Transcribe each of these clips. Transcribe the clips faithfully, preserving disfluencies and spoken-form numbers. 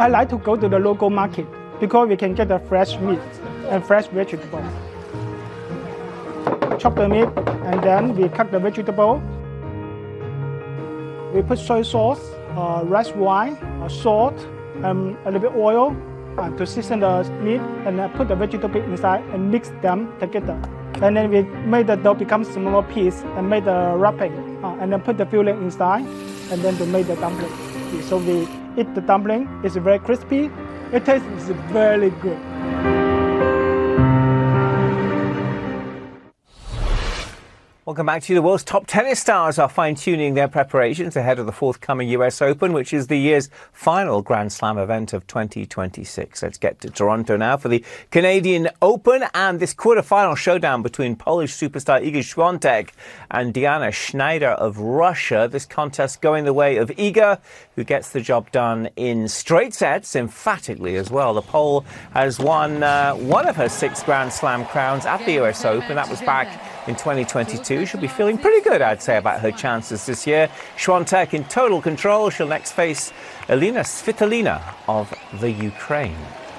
I like to go to the local market because we can get the fresh meat and fresh vegetable. Chop the meat and then we cut the vegetable. We put soy sauce, uh, rice wine, uh, salt, and a little bit oil uh, to season the meat, and then put the vegetable inside and mix them together. And then we made the dough become smaller piece and made the wrapping, uh, and then put the filling inside, and then to make the dumpling. So we eat the dumpling. It's very crispy. It tastes very good. Welcome back to you. The world's top tennis stars are fine-tuning their preparations ahead of the forthcoming U S Open, which is the year's final Grand Slam event of twenty twenty-six. Let's get to Toronto now for the Canadian Open and this quarter-final showdown between Polish superstar Iga Świątek and Diana Schneider of Russia. This contest going the way of Iga, who gets the job done in straight sets, emphatically as well. The Pole has won uh, one of her six Grand Slam crowns at the U S Open. That was back in twenty twenty-two. She'll be feeling pretty good, I'd say, about her chances this year. Świątek in total control. She'll next face Elina Svitolina of the Ukraine.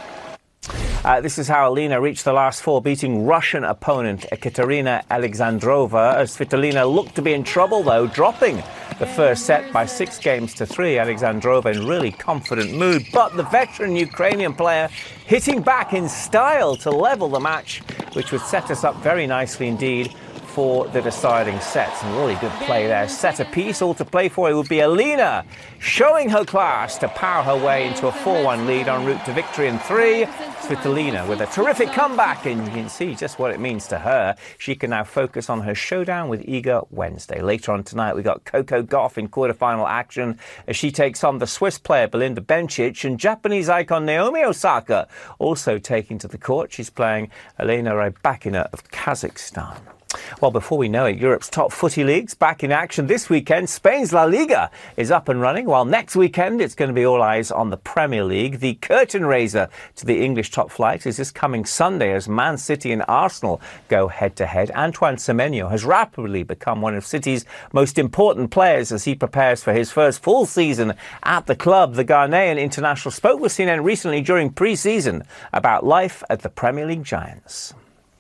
Uh, this is how Elina reached the last four, beating Russian opponent Ekaterina Alexandrova. As Svitolina looked to be in trouble, though, dropping the first set by six games to three. Alexandrova in really confident mood, but the veteran Ukrainian player hitting back in style to level the match, which would set us up very nicely indeed for the deciding sets. And really good play there. Set a piece, all to play for. It would be Elina showing her class to power her way into a four one lead en route to victory in three. Svitolina with a terrific comeback, and you can see just what it means to her. She can now focus on her showdown with Iga Wednesday. Later on tonight, we got Coco Gauff in quarterfinal action as she takes on the Swiss player Belinda Bencic, and Japanese icon Naomi Osaka also taking to the court. She's playing Elena Rybakina of Kazakhstan. Well, before we know it, Europe's top footy leagues back in action this weekend. Spain's La Liga is up and running, while next weekend it's going to be all eyes on the Premier League. The curtain raiser to the English top flight is this coming Sunday as Man City and Arsenal go head-to-head. Antoine Semenyo has rapidly become one of City's most important players as he prepares for his first full season at the club. The Ghanaian international spoke with C N N recently during pre-season about life at the Premier League Giants.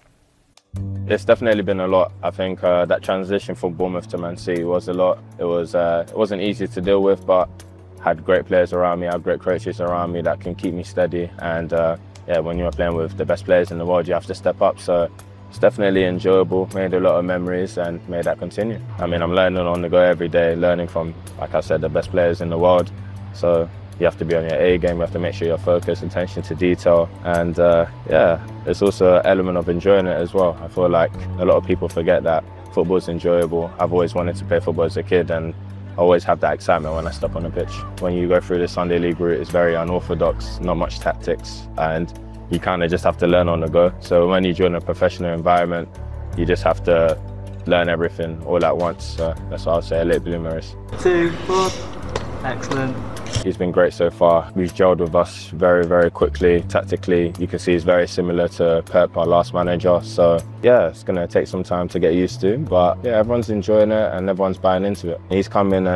It's definitely been a lot. I think uh, that transition from Bournemouth to Man City was a lot. It was uh, it wasn't easy to deal with, but had great players around me, had great coaches around me that can keep me steady. And uh, yeah, when you're playing with the best players in the world, you have to step up. So it's definitely enjoyable. Made a lot of memories and made that continue. I mean, I'm learning on the go every day, learning from, like I said, the best players in the world. So you have to be on your A game, you have to make sure you're focused, attention to detail. And uh, yeah, there's also an element of enjoying it as well. I feel like a lot of people forget that football's enjoyable. I've always wanted to play football as a kid, and I always have that excitement when I step on the pitch. When you go through the Sunday League route, it's very unorthodox, not much tactics, and you kind of just have to learn on the go. So when you join a professional environment, you just have to learn everything all at once. So that's what I'll say, a late bloomer is. Two, four, excellent. He's been great so far. He's gelled with us very, very quickly. Tactically, you can see he's very similar to Pep, our last manager. So yeah, it's going to take some time to get used to. But yeah, everyone's enjoying it and everyone's buying into it. He's come in and